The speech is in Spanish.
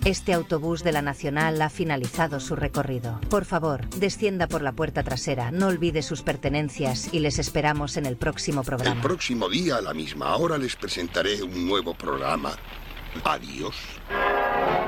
Este autobús de la Nacional ha finalizado su recorrido. Por favor, descienda por la puerta trasera, no olvide sus pertenencias y les esperamos en el próximo programa. El próximo día a la misma hora les presentaré un nuevo programa. Adiós.